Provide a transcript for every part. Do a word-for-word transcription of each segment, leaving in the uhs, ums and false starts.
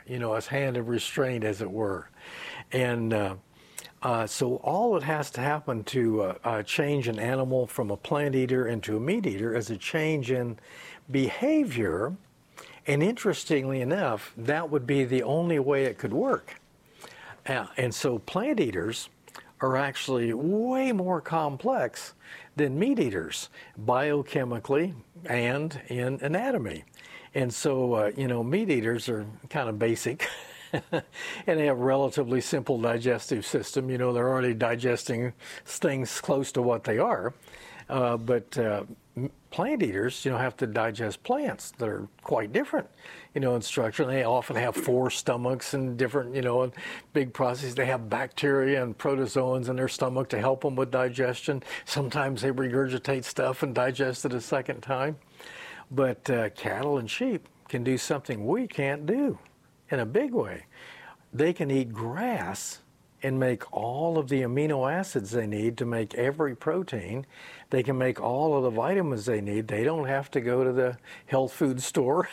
you know, his hand of restraint, as it were. And uh, uh, so all that has to happen to uh, uh, change an animal from a plant eater into a meat eater is a change in behavior. And interestingly enough, that would be the only way it could work. Uh, and so plant eaters are actually way more complex than meat eaters, biochemically and in anatomy. And so, uh, you know, meat eaters are kind of basic. And they have a relatively simple digestive system. You know, they're already digesting things close to what they are. Uh, but uh, plant eaters, you know, have to digest plants that are quite different, you know, in structure. They often have four stomachs and different, you know, and big processes. They have bacteria and protozoans in their stomach to help them with digestion. Sometimes they regurgitate stuff and digest it a second time. But uh, cattle and sheep can do something we can't do in a big way. They can eat grass and make all of the amino acids they need to make every protein. They can make all of the vitamins they need. They don't have to go to the health food store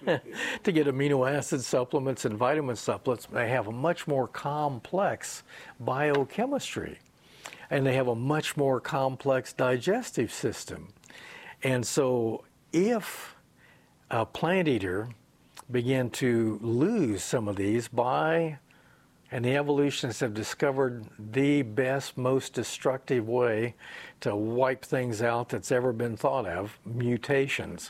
to get amino acid supplements and vitamin supplements. They have a much more complex biochemistry, and they have a much more complex digestive system. And so if a plant eater began to lose some of these by And the evolutionists have discovered the best, most destructive way to wipe things out that's ever been thought of, mutations.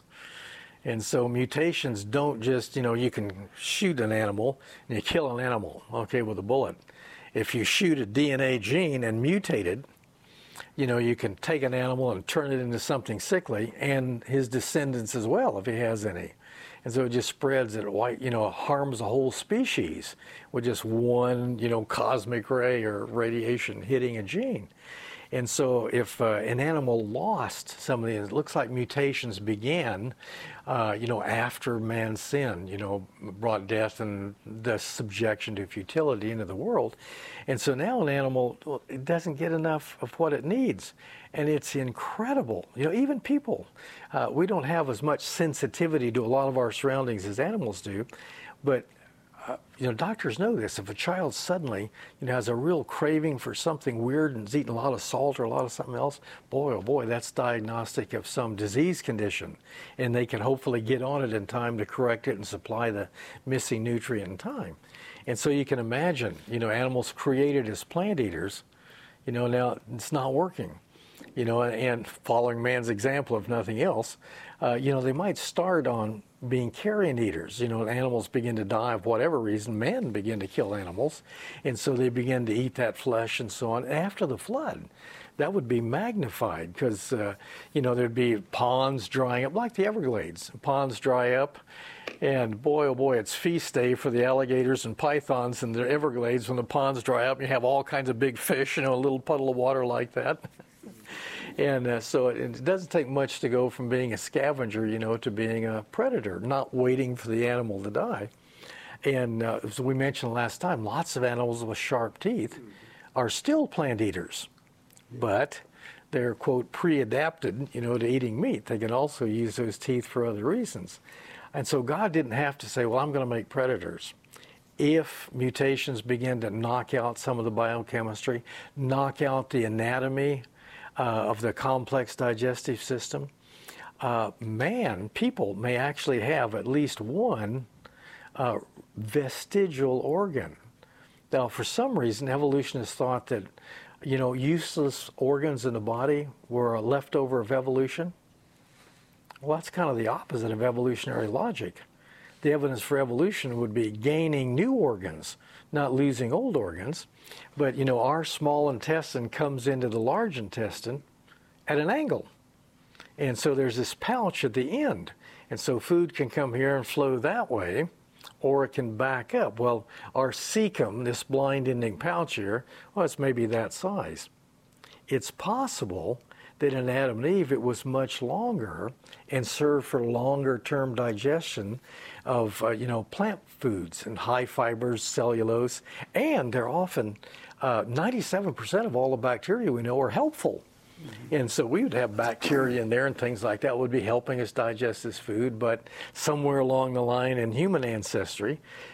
And so mutations don't just, you know, you can shoot an animal and you kill an animal, okay, with a bullet. If you shoot a D N A gene and mutate it, you know, you can take an animal and turn it into something sickly, and his descendants as well, if he has any. And so it just spreads, it white, you know, harms a whole species with just one, you know, cosmic ray or radiation hitting a gene. And so if uh, an animal lost some of these, it looks like mutations began, uh, you know, after man's sin, you know, brought death and the subjection to futility into the world. And so now an animal, well, it doesn't get enough of what it needs. And it's incredible. You know, even people, uh, we don't have as much sensitivity to a lot of our surroundings as animals do. But, uh, you know, doctors know this. If a child suddenly, you know, has a real craving for something weird and is eating a lot of salt or a lot of something else, boy, oh boy, that's diagnostic of some disease condition. And they can hopefully get on it in time to correct it and supply the missing nutrient in time. And so you can imagine, you know, animals created as plant eaters, you know, now it's not working. You know, and following man's example, if nothing else, uh, you know, they might start on being carrion eaters. You know, animals begin to die of whatever reason. Men begin to kill animals, and so they begin to eat that flesh and so on. After the flood, that would be magnified because, uh, you know, there'd be ponds drying up, like the Everglades. Ponds dry up, and boy, oh boy, it's feast day for the alligators and pythons in the Everglades when the ponds dry up. And you have all kinds of big fish, you know, a little puddle of water like that. And uh, so it, it doesn't take much to go from being a scavenger, you know, to being a predator, not waiting for the animal to die. And uh, as we mentioned last time, lots of animals with sharp teeth are still plant eaters, but they're, quote, pre-adapted, you know, to eating meat. They can also use those teeth for other reasons. And so God didn't have to say, well, I'm going to make predators. If mutations begin to knock out some of the biochemistry, knock out the anatomy Uh, of the complex digestive system, uh, man, people may actually have at least one uh, vestigial organ. Now, for some reason, evolutionists thought that, you know, useless organs in the body were a leftover of evolution. Well, that's kind of the opposite of evolutionary logic. The evidence for evolution would be gaining new organs, not losing old organs. But, you know, our small intestine comes into the large intestine at an angle. And so there's this pouch at the end. And so food can come here and flow that way, or it can back up. Well, our cecum, this blind ending pouch here, well, it's maybe that size. It's possible that in Adam and Eve it was much longer and served for longer term digestion of, uh, you know, plant foods and high fibers, cellulose, and they're often, uh, ninety-seven percent of all the bacteria we know are helpful. Mm-hmm. And so we would have bacteria in there and things like that would be helping us digest this food, but somewhere along the line in human ancestry,